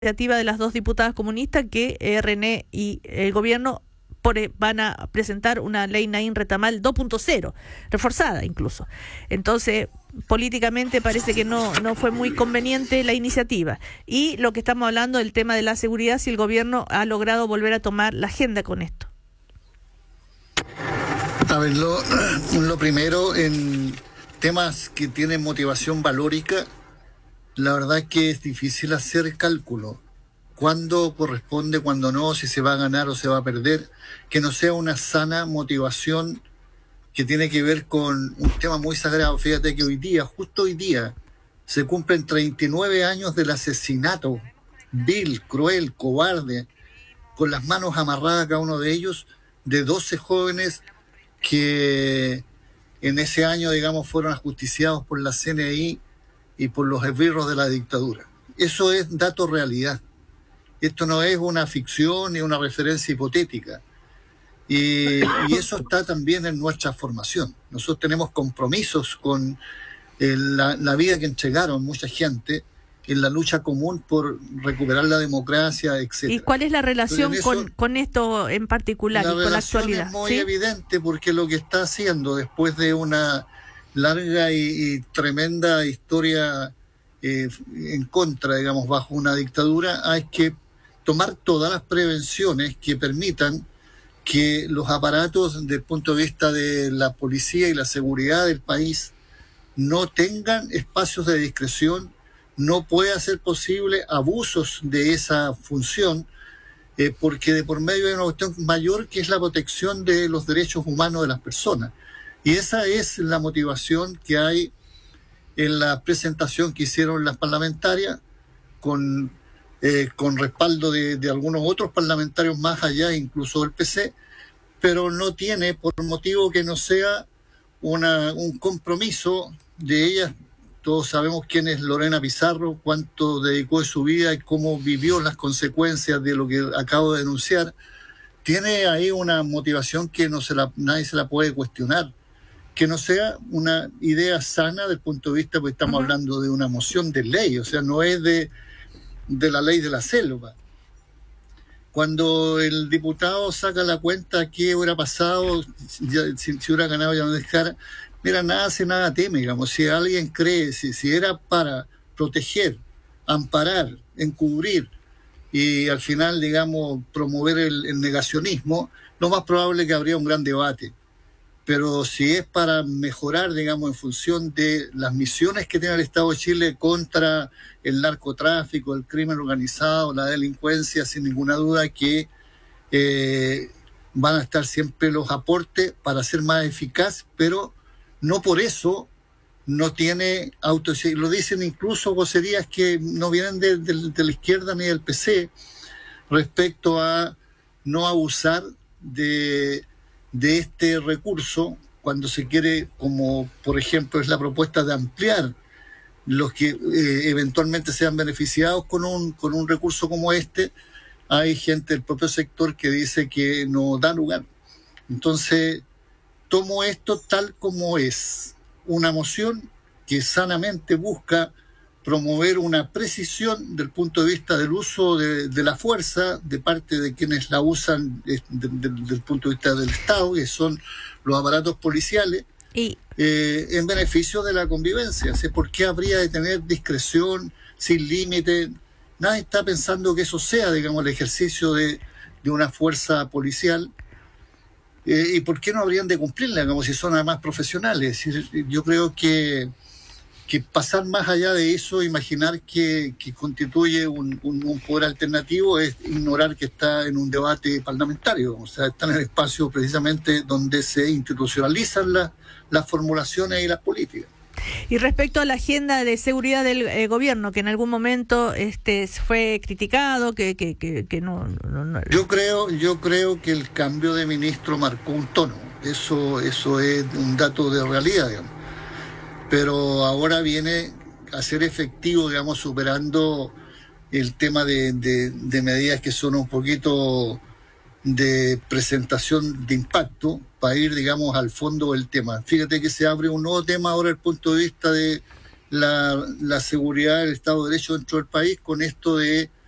iniciativa de las dos diputadas comunistas que René y el gobierno van a presentar una ley Naín Retamal 2.0, reforzada incluso. Entonces, políticamente parece que no fue muy conveniente la iniciativa. Y lo que estamos hablando del tema de la seguridad, si el gobierno ha logrado volver a tomar la agenda con esto. A ver, lo primero, en temas que tienen motivación valórica, la verdad es que es difícil hacer cálculo. ¿Cuándo corresponde, cuándo no, si se va a ganar o se va a perder? Que no sea una sana motivación que tiene que ver con un tema muy sagrado. Fíjate que hoy día, justo hoy día, se cumplen 39 años del asesinato vil, cruel, cobarde, con las manos amarradas cada uno de ellos, de 12 jóvenes que en ese año, digamos, fueron ajusticiados por la CNI y por los esbirros de la dictadura. Eso es dato realidad. Esto no es una ficción ni una referencia hipotética. Y eso está también en nuestra formación. Nosotros tenemos compromisos con la vida que entregaron mucha gente en la lucha común por recuperar la democracia, etcétera. ¿Y cuál es la relación con esto en particular y con la actualidad? Es muy evidente, porque lo que está haciendo después de una larga y tremenda historia en contra, digamos, bajo una dictadura, hay que tomar todas las prevenciones que permitan que los aparatos, desde el punto de vista de la policía y la seguridad del país, no tengan espacios de discreción, no pueda ser posible abusos de esa función, porque de por medio hay una cuestión mayor, que es la protección de los derechos humanos de las personas. Y esa es la motivación que hay en la presentación que hicieron las parlamentarias, con respaldo de algunos otros parlamentarios más allá, incluso del PC, pero no tiene por motivo que no sea un compromiso de ellas. Todos sabemos quién es Lorena Pizarro, cuánto dedicó de su vida y cómo vivió las consecuencias de lo que acabo de denunciar. Tiene ahí una motivación que nadie se la puede cuestionar. Que no sea una idea sana desde el punto de vista, porque estamos hablando de una moción de ley, o sea, no es de la ley de la selva. Cuando el diputado saca la cuenta qué hubiera pasado si hubiera ganado ya no dejar, mira, nada hace, nada teme, digamos. Si alguien cree, si era para proteger, amparar, encubrir y al final, digamos, promover el negacionismo, lo más probable es que habría un gran debate. Pero si es para mejorar, digamos, en función de las misiones que tiene el Estado de Chile contra el narcotráfico, el crimen organizado, la delincuencia, sin ninguna duda que van a estar siempre los aportes para ser más eficaz, pero no por eso no tiene lo dicen incluso vocerías que no vienen de la izquierda ni del PC, respecto a no abusar de este recurso cuando se quiere, como por ejemplo es la propuesta de ampliar los que eventualmente sean beneficiados con un recurso como este. Hay gente del propio sector que dice que no da lugar. Entonces, tomo esto tal como es, una moción que sanamente busca promover una precisión del punto de vista del uso de la fuerza de parte de quienes la usan desde el punto de vista del Estado, que son los aparatos policiales, en beneficio de la convivencia. ¿Por qué habría de tener discreción sin límite? Nadie está pensando que eso sea, digamos, el ejercicio de una fuerza policial. ¿Y por qué no habrían de cumplirla, como si son además profesionales? Yo creo que pasar más allá de eso, imaginar que constituye un poder alternativo, es ignorar que está en un debate parlamentario. O sea, está en el espacio precisamente donde se institucionalizan las formulaciones y las políticas. Y respecto a la agenda de seguridad del gobierno, que en algún momento fue criticado, que no. Yo creo que el cambio de ministro marcó un tono. Eso es un dato de realidad, digamos. Pero ahora viene a ser efectivo, digamos, superando el tema de medidas que son un poquito de presentación de impacto, para ir, digamos, al fondo del tema. Fíjate que se abre un nuevo tema ahora desde el punto de vista de la seguridad del Estado de Derecho dentro del país, con esto de